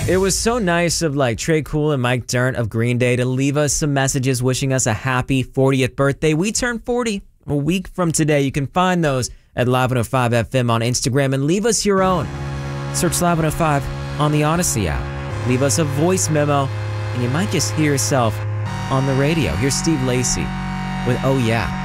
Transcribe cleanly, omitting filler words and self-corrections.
It was so nice of like Trey Cool and Mike Dirnt of Green Day to leave us some messages wishing us a happy 40th birthday. We turned 40 a week from today. You can find those at Live 105 FM on Instagram and leave us your own. Search Live 105 on the Odyssey app. Leave us a voice memo and you might just hear yourself on the radio. Here's Steve Lacy with Oh Yeah.